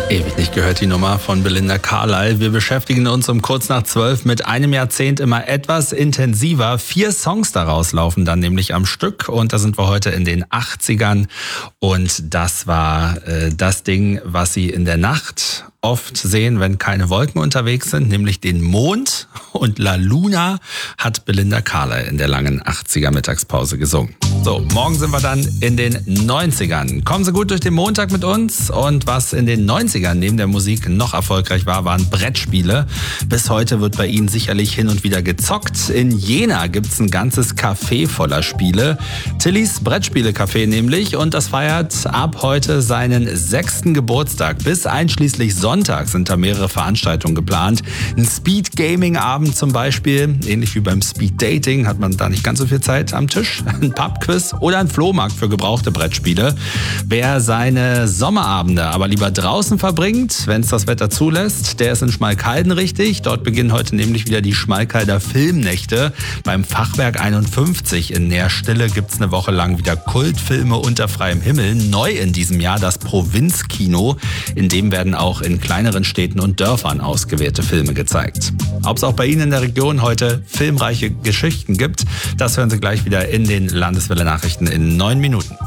Ewig nicht gehört, die Nummer von Belinda Carlisle. Wir beschäftigen uns um kurz nach 12 mit einem Jahrzehnt immer etwas intensiver. 4 Songs daraus laufen dann nämlich am Stück und da sind wir heute in den 80ern und das war das Ding, was Sie in der Nacht oft sehen, wenn keine Wolken unterwegs sind, nämlich den Mond, und La Luna hat Belinda Carlisle in der langen 80er Mittagspause gesungen. So, morgen sind wir dann in den 90ern. Kommen Sie gut durch den Montag mit uns, und was in den 90ern neben der Musik noch erfolgreich war, waren Brettspiele. Bis heute wird bei Ihnen sicherlich hin und wieder gezockt. In Jena gibt's ein ganzes Café voller Spiele. Tillys Brettspiele-Café nämlich, und das feiert ab heute seinen 6. Geburtstag. Bis einschließlich Sonntag sind da mehrere Veranstaltungen geplant. Ein Speed-Gaming-Abend zum Beispiel, ähnlich wie beim Speed-Dating, hat man da nicht ganz so viel Zeit am Tisch. Ein Pub-Quiz oder ein Flohmarkt für gebrauchte Brettspiele. Wer seine Sommerabende aber lieber draußen verbringt, wenn es das Wetter zulässt, der ist in Schmalkalden richtig. Dort beginnen heute nämlich wieder die Schmalkalder Filmnächte. Beim Fachwerk 51 in Nährstille gibt es eine Woche lang wieder Kultfilme unter freiem Himmel. Neu in diesem Jahr das Provinzkino. In dem werden auch in kleineren Städten und Dörfern ausgewählte Filme gezeigt. Ob es auch bei Ihnen in der Region heute filmreiche Geschichten gibt, das hören Sie gleich wieder in den Landeswelle-Nachrichten in 9 Minuten.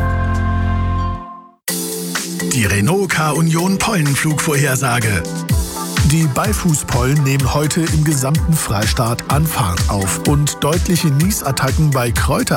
Die Renault K-Union Pollenflugvorhersage. Die Beifußpollen nehmen heute im gesamten Freistaat an Fahrt auf und deutliche Niesattacken bei Kräuter